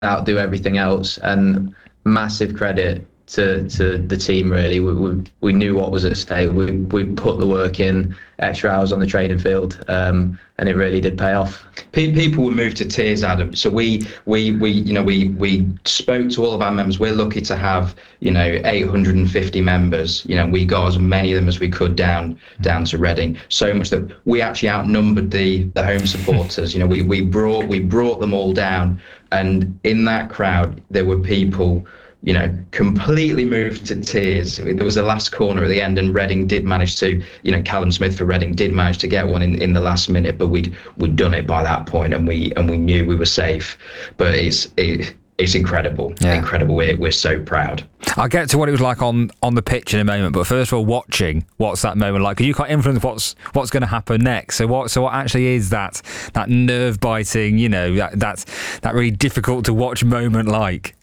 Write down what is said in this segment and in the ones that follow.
outdo everything else. And massive credit to the team. Really, we knew what was at stake. We put the work in, extra hours on the training field, and it really did pay off. People were moved to tears, Adam. So we spoke to all of our members. We're lucky to have 850 members. We got as many of them as we could down to Reading. So much that we actually outnumbered the home supporters. We brought them all down, and in that crowd there were people completely moved to tears. There was a last corner at the end, and Reading did manage to, Callum Smith for Reading did manage to get one in the last minute, but we'd done it by that point, and we knew we were safe. But it's incredible, incredible. We're so proud. I'll get to what it was like on the pitch in a moment, but first of all, watching, what's that moment like? Because you can't influence what's going to happen next. So what actually is that nerve biting, that really difficult to watch moment like?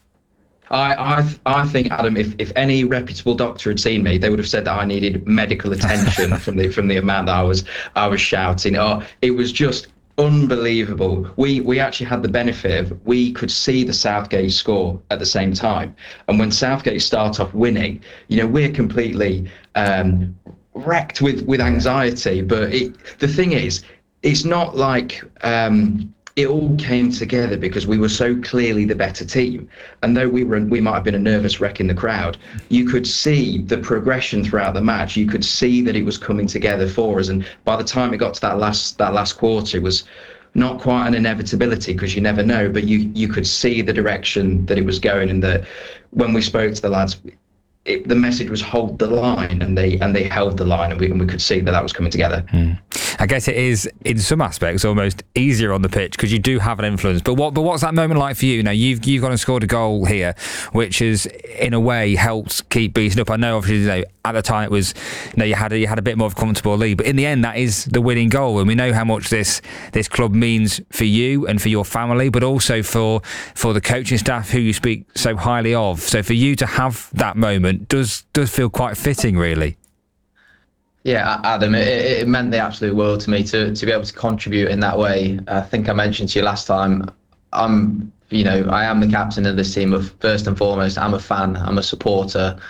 I think, Adam, if any reputable doctor had seen me, they would have said that I needed medical attention from the amount that I was shouting. Oh, it was just unbelievable. We actually had the benefit of, we could see the Southgate score at the same time, and when Southgate start off winning, we're completely wrecked with anxiety. But the thing is, it's not like it all came together because we were so clearly the better team. And though we might have been a nervous wreck in the crowd, you could see the progression throughout the match. You could see that it was coming together for us. And by the time it got to that last quarter, it was not quite an inevitability, because you never know, but you could see the direction that it was going. And that when we spoke to the lads, the message was hold the line, and they held the line, and we could see that was coming together. I guess it is in some aspects almost easier on the pitch because you do have an influence. But what's that moment like for you? Now you've gone and scored a goal here, which has in a way helped keep Beeston up. I know obviously at the time it was you had a bit more of a comfortable lead, but in the end that is the winning goal, and we know how much this club means for you and for your family, but also for the coaching staff who you speak so highly of. So for you to have that moment does feel quite fitting, really. Yeah, Adam, it meant the absolute world to me to be able to contribute in that way. I think I mentioned to you last time, I am the captain of this team. First and foremost, I'm a fan, I'm a supporter.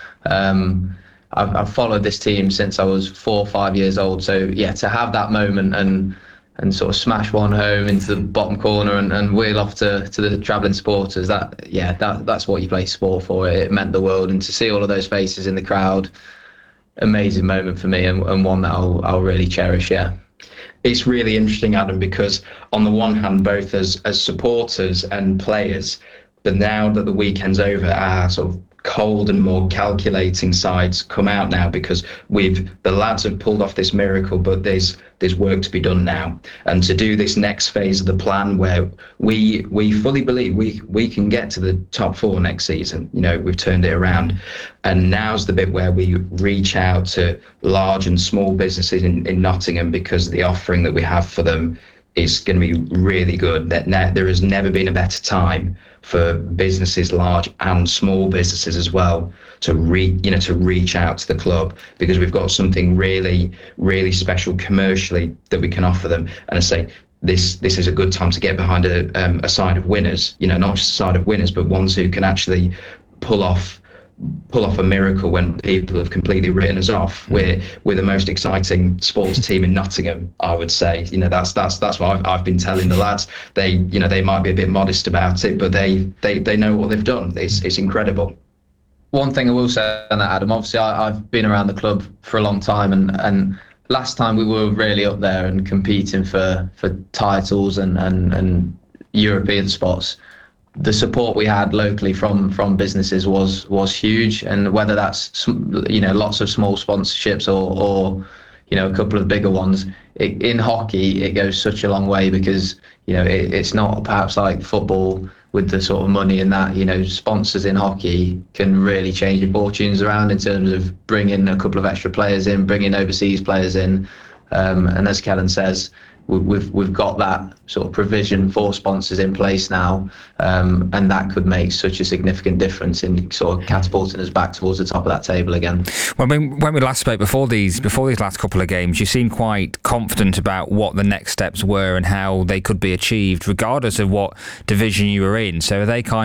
I've followed this team since I was 4 or 5 years old. So yeah, to have that moment and sort of smash one home into the bottom corner and wheel off to the travelling supporters, that's what you play sport for. It meant the world, and to see all of those faces in the crowd, amazing moment for me, and one that I'll really cherish. Yeah, it's really interesting, Adam, because on the one hand, both as supporters and players, but now that the weekend's over, our sort of cold and more calculating sides come out now, because the lads have pulled off this miracle, but there's work to be done now, and to do this next phase of the plan where we fully believe we can get to the top 4 next season. We've turned it around, and now's the bit where we reach out to large and small businesses in Nottingham, because the offering that we have for them is going to be really good. There has never been a better time for businesses, large and small businesses as well, to reach out to the club, because we've got something really, really special commercially that we can offer them. And I say this is a good time to get behind a side of winners. Not just a side of winners, but ones who can actually pull off a miracle when people have completely written us off. We're the most exciting sports team in Nottingham, I would say. That's what I've been telling the lads. They might be a bit modest about it, but they know what they've done. It's incredible. One thing I will say on that, Adam, obviously I've been around the club for a long time, and last time we were really up there and competing for titles and European spots. The support we had locally from businesses was huge, and whether that's lots of small sponsorships or a couple of bigger ones, in hockey it goes such a long way, because it's not perhaps like football with the sort of money in that. Sponsors in hockey can really change your fortunes around in terms of bringing a couple of extra players in, bringing overseas players in, and as Kellen says, we've got that sort of provision for sponsors in place now, and that could make such a significant difference in sort of catapulting us back towards the top of that table again. When we last spoke before these last couple of games, you seemed quite confident about what the next steps were and how they could be achieved, regardless of what division you were in. So are they kind